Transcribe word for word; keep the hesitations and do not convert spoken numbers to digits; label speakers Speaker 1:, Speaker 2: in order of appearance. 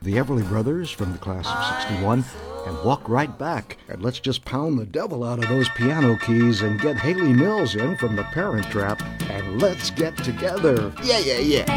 Speaker 1: the Everly Brothers from the class of sixty-one, and walk right back. And let's just pound the devil out of those piano keys and get Haley Mills in from the Parent Trap, and let's get together. Yeah, yeah, yeah.